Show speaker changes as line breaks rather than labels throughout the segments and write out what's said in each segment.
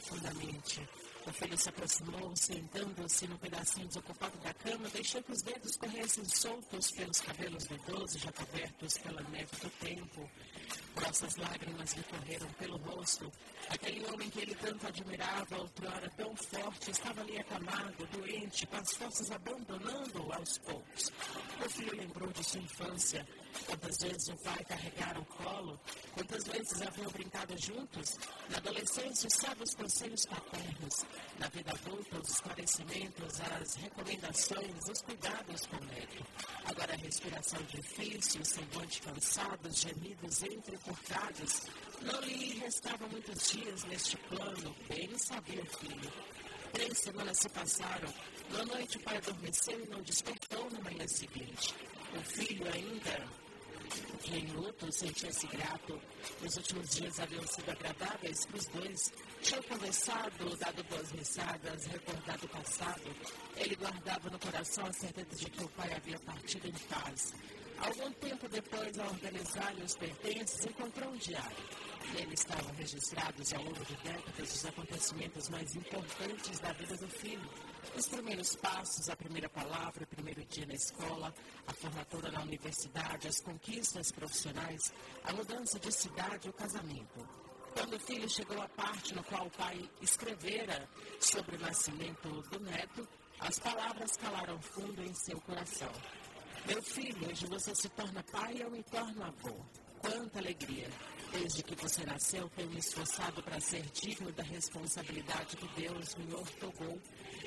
profundamente. O filho se aproximou, sentando-se no pedacinho desocupado da cama, deixou que os dedos corressem soltos pelos cabelos do idoso, já cobertos pela neve do tempo. Grossas lágrimas lhe correram pelo rosto. Aquele homem que ele tanto admirava, outrora tão forte, estava ali acamado, doente, com as forças abandonando-o aos poucos. O filho lembrou de sua infância. Quantas vezes o pai carregara o colo, quantas vezes haviam brincado juntos. Na adolescência, os sábios conselhos paternos. Na vida adulta, os esclarecimentos, as recomendações, os cuidados com o neto. Agora a respiração difícil, o semblante cansado, os gemidos entrecortados. Não lhe restavam muitos dias neste plano, bem sabia o filho. 3 semanas se passaram. Na noite o pai adormeceu e não despertou na manhã seguinte. O filho ainda em luto, sentia-se grato. Os últimos dias haviam sido agradáveis para os dois. Tinham conversado, dado boas risadas, recordado o passado. Ele guardava no coração a certeza de que o pai havia partido em paz. Algum tempo depois, ao organizar-lhe os pertences, encontrou um diário. Nele estavam registrados ao longo de décadas os acontecimentos mais importantes da vida do filho. Os primeiros passos, a primeira palavra, o primeiro dia na escola, a formatura na universidade, as conquistas profissionais, a mudança de cidade e o casamento. Quando o filho chegou à parte no qual o pai escrevera sobre o nascimento do neto, as palavras calaram fundo em seu coração. Meu filho, hoje você se torna pai e eu me torno avô. Quanta alegria! Desde que você nasceu, tenho me esforçado para ser digno da responsabilidade que Deus me outorgou,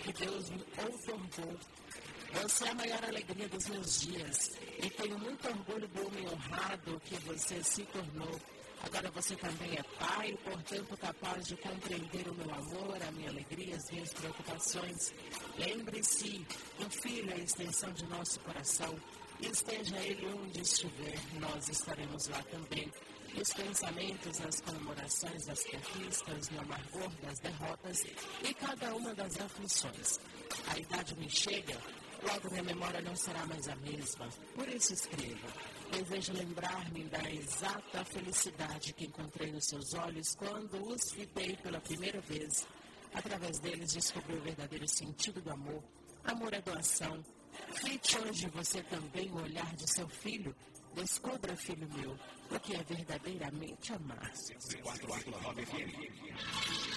Você é a maior alegria dos meus dias e tenho muito orgulho do homem honrado que você se tornou. Agora você também é pai, portanto capaz de compreender o meu amor, a minha alegria, as minhas preocupações. Lembre-se, o filho é a extensão de nosso coração. E esteja ele onde estiver, nós estaremos lá também. E os pensamentos, as comemorações das conquistas, no amargor das derrotas e cada uma das aflições. A idade me chega, logo minha memória não será mais a mesma. Por isso escrevo. Desejo lembrar-me da exata felicidade que encontrei nos seus olhos quando os fitei pela primeira vez. Através deles descobri o verdadeiro sentido do amor. Amor é doação. Fite hoje você também o olhar de seu filho. Descubra, filho meu, o que é verdadeiramente amar.
4 FM.